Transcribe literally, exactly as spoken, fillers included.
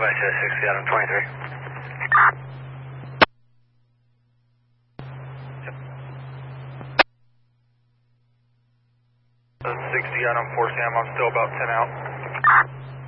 Goodbye, Chess sixty, Adam twenty-three. sixty, Adam four Sam, I'm still about ten out.